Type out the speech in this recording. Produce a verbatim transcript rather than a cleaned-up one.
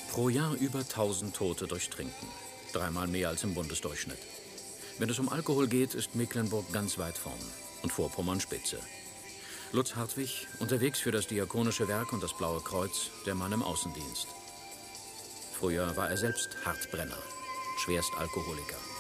Pro Jahr über tausend Tote durch Trinken. Dreimal mehr als im Bundesdurchschnitt. Wenn es um Alkohol geht, ist Mecklenburg ganz weit vorn und Vorpommern Spitze. Lutz Hartwig, unterwegs für das Diakonische Werk und das Blaue Kreuz, der Mann im Außendienst. Früher war er selbst Hartbrenner, Schwerstalkoholiker.